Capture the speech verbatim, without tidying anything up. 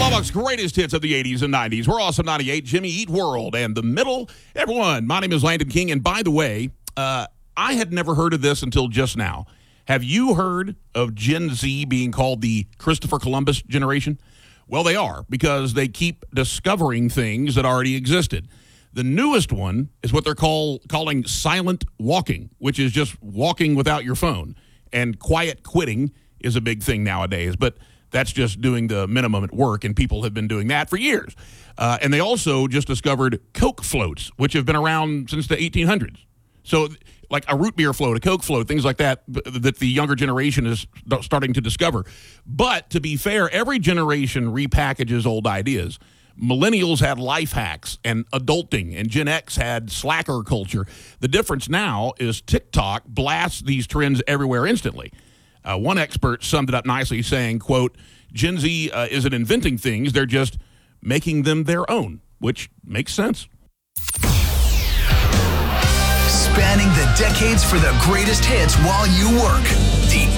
Lubbock's greatest hits of the eighties and nineties. We're Awesome ninety-eight, Jimmy Eat World, and the middle. Everyone, my name is Landon King, and by the way, uh, I had never heard of this until just now. Have you heard of Gen Z being called the Christopher Columbus generation? Well, they are, because they keep discovering things that already existed. The newest one is what they're call, calling silent walking, which is just walking without your phone. And quiet quitting is a big thing nowadays, but that's just doing the minimum at work, and people have been doing that for years. Uh, and they also just discovered Coke floats, which have been around since the eighteen hundreds. So like a root beer float, a Coke float, things like that, that the younger generation is starting to discover. But to be fair, every generation repackages old ideas. Millennials had life hacks and adulting, and Gen X had slacker culture. The difference now is TikTok blasts these trends everywhere instantly. Uh, one expert summed it up nicely, saying, quote, Gen Z uh, isn't inventing things, they're just making them their own, which makes sense. Spanning the decades for the greatest hits while you work. The